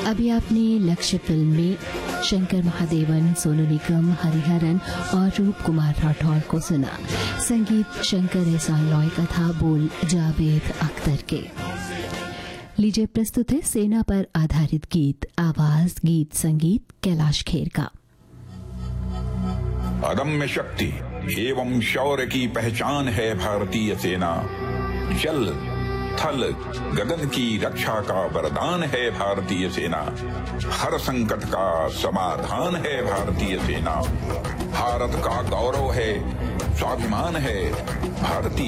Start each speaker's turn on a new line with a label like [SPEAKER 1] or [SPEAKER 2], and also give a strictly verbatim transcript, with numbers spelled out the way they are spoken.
[SPEAKER 1] अभी आपने लक्ष्य फिल्म में शंकर महादेवन, सोनू निगम, हरिहरन और रूप कुमार राठौर को सुना। संगीत शंकर एहसान लॉय का था, बोल जावेद अख्तर के। लीजिए प्रस्तुत है सेना पर आधारित गीत, आवाज गीत संगीत कैलाश खेर का।
[SPEAKER 2] अदम्य शक्ति एवं शौर्य की पहचान है भारतीय सेना। जल थल गगन की रक्षा का वरदान है भारतीय सेना। हर संकट का समाधान है भारतीय सेना। भारत का गौरव है, स्वाभिमान है भारतीय